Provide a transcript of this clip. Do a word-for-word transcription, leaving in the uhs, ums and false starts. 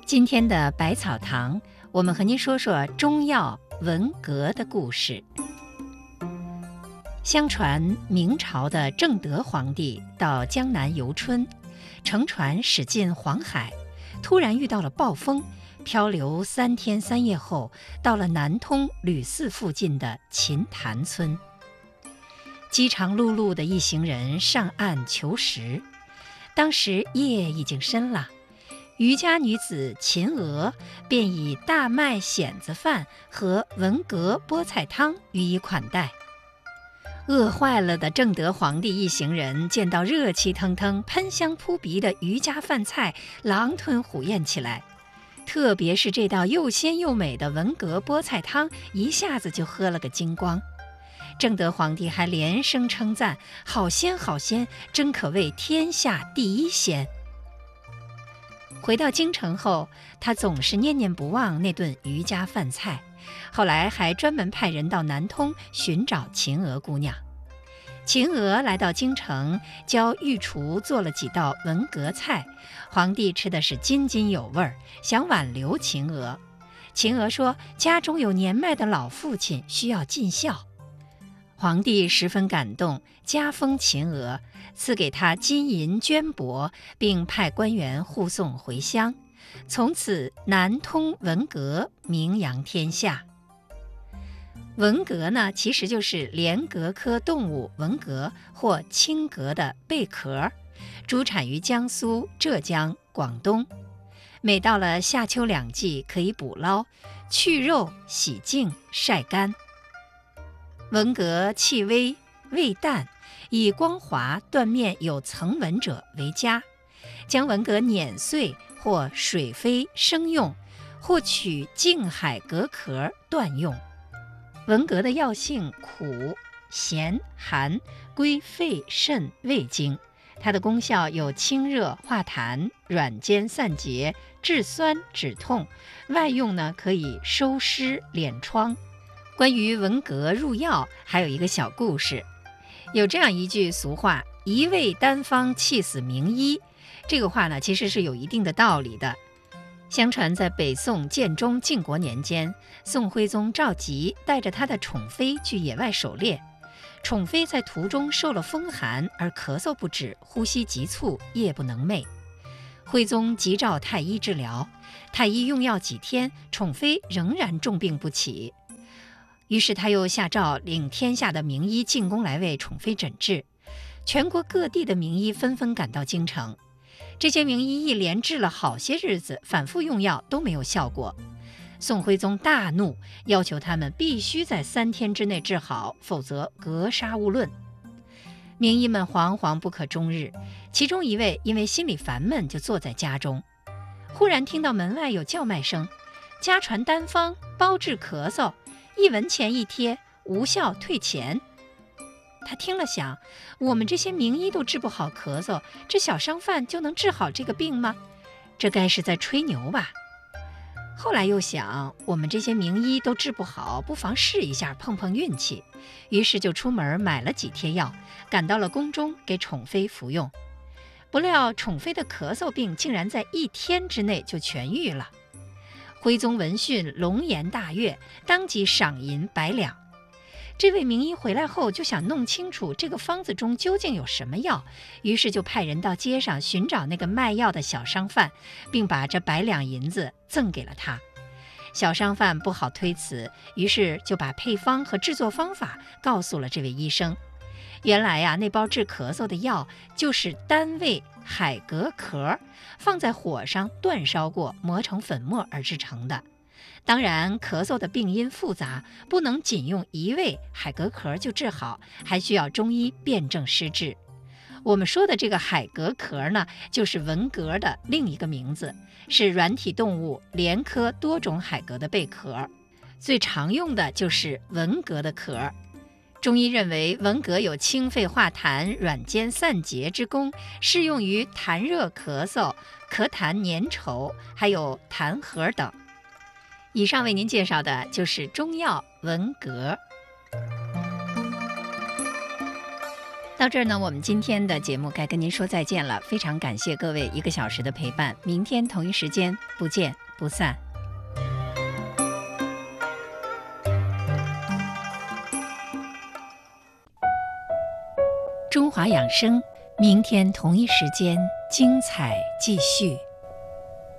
今天的百草堂，我们和您说说中药文革的故事。相传明朝的正德皇帝到江南游春，乘船驶进黄海，突然遇到了暴风，漂流三天三夜后，到了南通吕寺附近的秦潭村。饥肠辘辘的一行人上岸求食，当时夜已经深了。渔家女子秦娥便以大麦蚬子饭和文革菠菜汤予以款待。饿坏了的正德皇帝一行人见到热气腾腾、喷香扑鼻的渔家饭菜，狼吞虎咽起来。特别是这道又鲜又美的文革菠菜汤，一下子就喝了个精光。正德皇帝还连声称赞：“好鲜好鲜，真可谓天下第一鲜。”回到京城后，他总是念念不忘那顿渔家饭菜，后来还专门派人到南通寻找秦娥姑娘。秦娥来到京城，教御厨做了几道文革菜，皇帝吃的是津津有味，想挽留秦娥。秦娥说家中有年迈的老父亲需要尽孝，皇帝十分感动，加封秦娥，赐给他金银绢帛，并派官员护送回乡。从此南通文革名扬天下。文革呢，其实就是莲蛤科动物文革或青蛤的贝壳，主产于江苏、浙江、广东。每到了夏秋两季，可以捕捞，去肉、洗净、晒干。文革气微，味淡，以光滑断面有层纹者为佳。将文革碾碎或水飞生用，或取净海蛤壳断用。文革的药性苦、咸、寒，归肺、肾、胃经。它的功效有清热化痰、软坚散结、治酸止痛。外用呢，可以收湿敛疮。关于文革入药，还有一个小故事。有这样一句俗话：一味单方气死名医。这个话呢，其实是有一定的道理的。相传在北宋建中靖国年间，宋徽宗赵佶带着他的宠妃去野外狩猎，宠妃在途中受了风寒而咳嗽不止，呼吸急促，夜不能寐。徽宗急召太医治疗，太医用药几天，宠妃仍然重病不起。于是他又下诏领天下的名医进宫来为宠妃诊治。全国各地的名医纷纷赶到京城，这些名医一连治了好些日子，反复用药都没有效果。宋徽宗大怒，要求他们必须在三天之内治好，否则格杀勿论。名医们惶惶不可终日，其中一位因为心里烦闷，就坐在家中。忽然听到门外有叫卖声：“家传单方，包治咳嗽，一文钱一贴，无效退钱。”他听了想，我们这些名医都治不好咳嗽，这小商贩就能治好这个病吗？这该是在吹牛吧。后来又想，我们这些名医都治不好，不妨试一下，碰碰运气。于是就出门买了几贴药，赶到了宫中给宠妃服用。不料宠妃的咳嗽病竟然在一天之内就痊愈了。徽宗闻讯龙颜大悦，当即赏银百两。这位名医回来后就想弄清楚这个方子中究竟有什么药，于是就派人到街上寻找那个卖药的小商贩，并把这百两银子赠给了他。小商贩不好推辞，于是就把配方和制作方法告诉了这位医生。原来呀、啊，那包治咳嗽的药就是单味海蛤壳，放在火上煅烧过，磨成粉末而制成的。当然，咳嗽的病因复杂，不能仅用一味海蛤壳就治好，还需要中医辨证施治。我们说的这个海蛤壳呢，就是文革的另一个名字，是软体动物莲科多种海蛤的贝壳，最常用的就是文革的壳。中医认为文革有清肺化痰、软坚散结之功，适用于痰热咳嗽、咳痰粘稠，还有痰核等。以上为您介绍的就是中药文革。 到这儿呢，我们今天的节目该跟您说再见了。非常感谢各位一个小时的陪伴，明天同一时间不见不散。中华养生，明天同一时间精彩继续。